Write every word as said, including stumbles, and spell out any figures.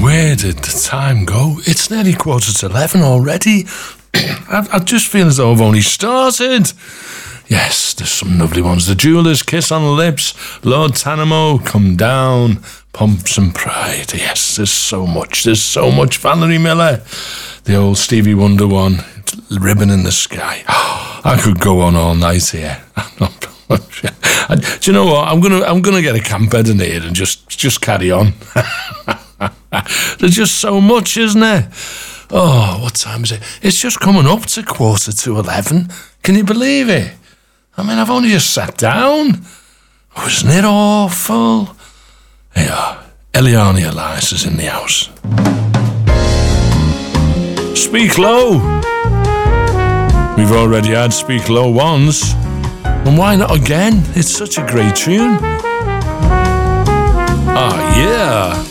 Where did the time go? It's nearly quarter to eleven already. I, I just feel as though I've only started. Yes, there's some lovely ones. The Jewelers, Kiss on the Lips, Lord Tanamo, Come Down, Pumps and Pride. Yes, there's so much. There's so much. Valerie Miller, the old Stevie Wonder one, Ribbon in the Sky. Oh, I could go on all night here. Do you know what? I'm gonna I'm gonna get a camp bed in here and just just carry on. There's just so much, isn't there? Oh, what time is it? It's just coming up to quarter to eleven. Can you believe it? I mean, I've only just sat down. Wasn't it awful? Yeah, Eliane Elias is in the house. Speak Low. We've already had Speak Low once. And why not again? It's such a great tune. Ah, yeah.